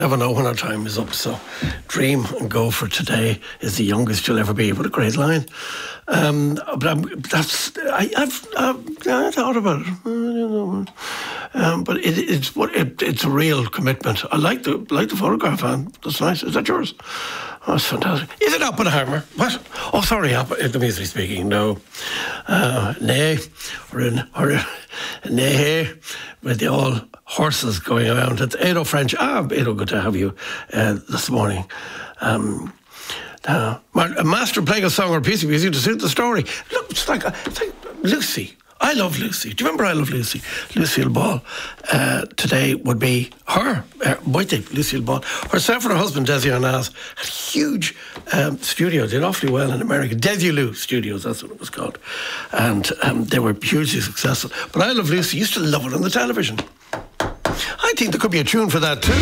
Never know when our time is up, so dream and go for today is the youngest you'll ever be. What a great line. But I've thought about it. But it's a real commitment. I like the photograph, Anne. That's nice. Is that yours? Oh, that's fantastic. Is it Oppenheimer? What? Oh, sorry, the music speaking. No. Nay, nay, with the all horses going around. It's Edo French. Edo, good to have you this morning. A master playing a song or a piece of music to suit the story. Look, it's like Lucy. I love Lucy. Do you remember I Love Lucy? Lucille Ball. Today would be her birthday, Lucille Ball. Herself and her husband, Desi Arnaz, had a huge studio. Did awfully well in America. Desilu Studios, that's what it was called. And they were hugely successful. But I Love Lucy, used to love it on the television. I think there could be a tune for that too.